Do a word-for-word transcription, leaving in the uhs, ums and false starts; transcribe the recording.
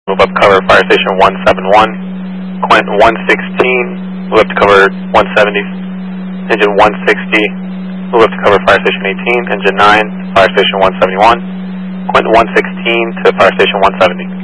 move up cover Fire Station one seventy-one. Quint one sixteen, move up to cover one seventy. Engine one sixty, move up to cover Fire Station eighteen. Engine nine, Fire Station one seventy-one. Quint one sixteen to Fire Station one seventy.